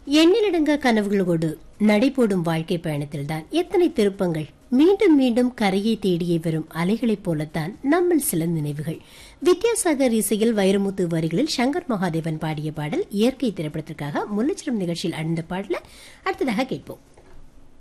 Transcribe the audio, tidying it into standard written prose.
எண்ணிலடங்க கனவுகளோடு நடைபோடும் வாழ்க்கை பயணத்தில்தான் எத்தனை திருப்பங்கள். மீண்டும் மீண்டும் கரையை தேடியே வரும் அலைகளைப் போலத்தான் நம்ம சில நினைவுகள். வித்யாசாகர் இசையில் வைரமுத்து வரிகளில் சங்கர் மகாதேவன் பாடிய பாடல் இயற்கை திரைப்படத்திற்காக முல்லைச்சரம் நிகழ்ச்சியில் அணிந்த பாடல அடுத்ததாக கேட்போம்.